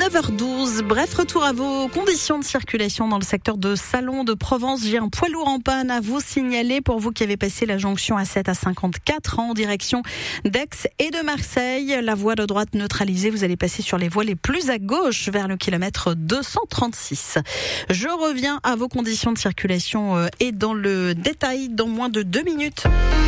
9h12. Bref, retour à vos conditions de circulation dans le secteur de Salon de Provence. J'ai un poids lourd en panne à vous signaler pour vous qui avez passé la jonction A7 à 54 en direction d'Aix et de Marseille. La voie de droite neutralisée, vous allez passer sur les voies les plus à gauche vers le kilomètre 236. Je reviens à vos conditions de circulation et dans le détail dans moins de 2 minutes.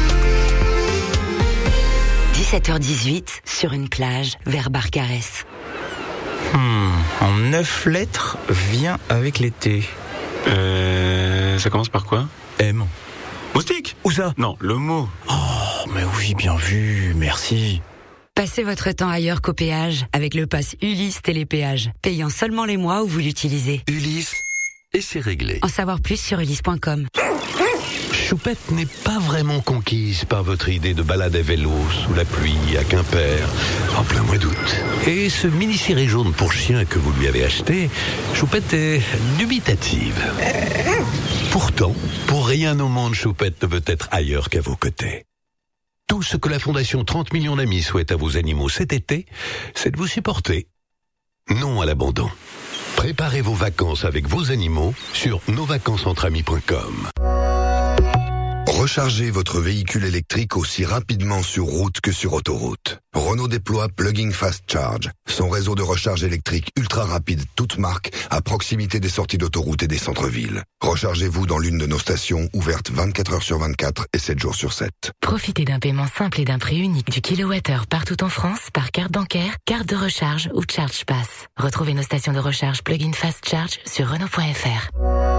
17h18 sur une plage vers Barcarès. En 9 lettres, vient avec l'été. Ça commence par quoi? M. Moustique? Où ça? Non, le mot. Oh, mais oui, bien vu, merci. Passez votre temps ailleurs qu'au péage avec le pass Ulysse Télépéage, payant seulement les mois où vous l'utilisez. Ulysse, et c'est réglé. En savoir plus sur ulysse.com. Choupette n'est pas vraiment conquise par votre idée de balade à vélo sous la pluie à Quimper en plein mois d'août. Et ce mini-ciré jaune pour chien que vous lui avez acheté, Choupette est dubitative. Pourtant, pour rien au monde, Choupette ne veut être ailleurs qu'à vos côtés. Tout ce que la Fondation 30 millions d'amis souhaite à vos animaux cet été, c'est de vous supporter. Non à l'abandon. Préparez vos vacances avec vos animaux sur nosvacancesentramis.com. Rechargez votre véhicule électrique aussi rapidement sur route que sur autoroute. Renault déploie Plugging Fast Charge, son réseau de recharge électrique ultra rapide toute marque à proximité des sorties d'autoroute et des centres-villes. Rechargez-vous dans l'une de nos stations ouvertes 24 heures sur 24 et 7 jours sur 7. Profitez d'un paiement simple et d'un prix unique du kilowattheure partout en France par carte bancaire, carte de recharge ou Charge Pass. Retrouvez nos stations de recharge Plug-in Fast Charge sur Renault.fr.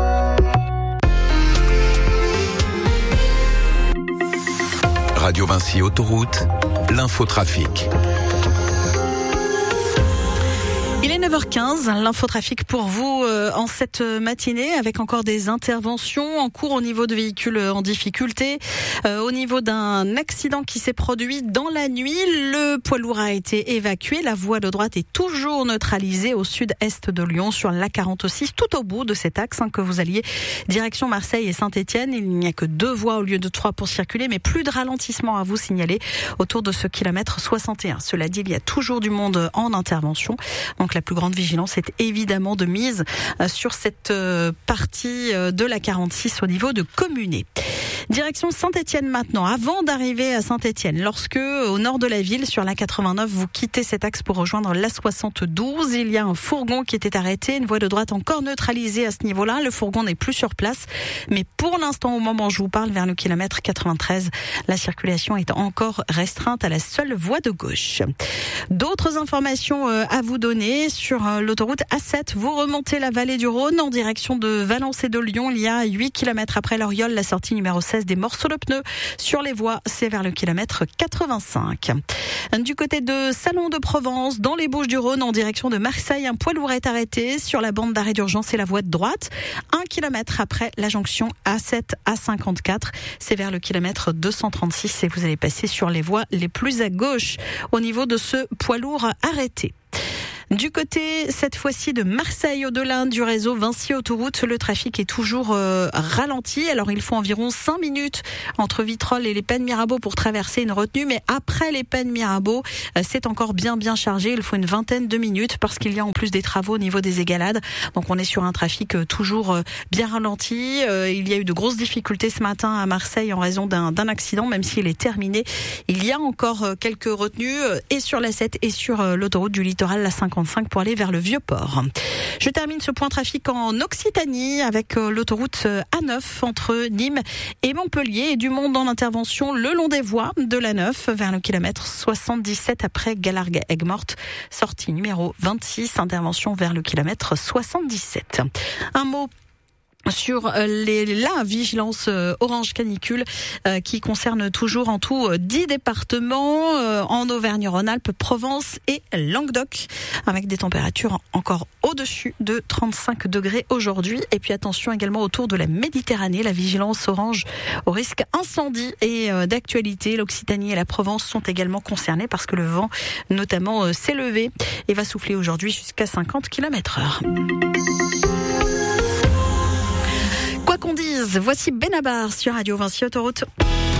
Radio Vinci Autoroute, l'infotrafic. Il est 9h15, l'infotrafic pour vous en cette matinée avec encore des interventions en cours au niveau de véhicules en difficulté. Au niveau d'un accident qui s'est produit dans la nuit, le poids lourd a été évacué. La voie de droite est toujours neutralisée au sud-est de Lyon sur l'A46, tout au bout de cet axe que vous alliez direction Marseille et Saint-Étienne. Il n'y a que 2 voies au lieu de 3 pour circuler, mais plus de ralentissement à vous signaler autour de ce kilomètre 61. Cela dit, il y a toujours du monde en intervention. Donc la plus grande vigilance est évidemment de mise sur cette partie de la 46 au niveau de Communé. Direction Saint-Étienne maintenant. Avant d'arriver à Saint-Étienne, lorsque au nord de la ville, sur la 89, vous quittez cet axe pour rejoindre la 72, il y a un fourgon qui était arrêté, une voie de droite encore neutralisée à ce niveau-là. Le fourgon n'est plus sur place, mais pour l'instant, au moment où je vous parle, vers le kilomètre 93, la circulation est encore restreinte à la seule voie de gauche. D'autres informations à vous donner sur l'autoroute A7. Vous remontez la vallée du Rhône en direction de Valence et de Lyon. Il y a 8 km après l'Oriole, la sortie numéro 16 des morceaux de pneus sur les voies, c'est vers le kilomètre 85. Du côté de Salon de Provence, dans les Bouches-du-Rhône, en direction de Marseille, un poids lourd est arrêté sur la bande d'arrêt d'urgence et la voie de droite. 1 kilomètre après la jonction A7 à 54, c'est vers le kilomètre 236 et vous allez passer sur les voies les plus à gauche au niveau de ce poids lourd arrêté. Du côté, cette fois-ci, de Marseille, au-delà du réseau Vinci Autoroute, le trafic est toujours ralenti. Alors, il faut environ 5 minutes entre Vitrolles et les Pennes Mirabeau pour traverser une retenue. Mais après les Pennes Mirabeau, c'est encore bien chargé. Il faut une vingtaine de minutes parce qu'il y a en plus des travaux au niveau des égalades. Donc, on est sur un trafic toujours bien ralenti. Il y a eu de grosses difficultés ce matin à Marseille en raison d'un accident, même s'il est terminé. Il y a encore quelques retenues et sur la 7 et sur l'autoroute du littoral, la 55, pour aller vers le Vieux-Port. Je termine ce point trafic en Occitanie avec l'autoroute A9 entre Nîmes et Montpellier et du monde en intervention le long des voies de l'A9 vers le kilomètre 77 après Galargues-Aigues-Mortes, sortie numéro 26, intervention vers le kilomètre 77. Un mot sur la vigilance orange canicule qui concerne toujours en tout 10 départements en Auvergne-Rhône-Alpes, Provence et Languedoc, avec des températures encore au-dessus de 35 degrés aujourd'hui. Et puis attention également autour de la Méditerranée, la vigilance orange au risque incendie et d'actualité. L'Occitanie et la Provence sont également concernées parce que le vent notamment s'est levé et va souffler aujourd'hui jusqu'à 50 km/h. Quoi qu'on dise, voici Benabar sur Radio Vinci Autoroute.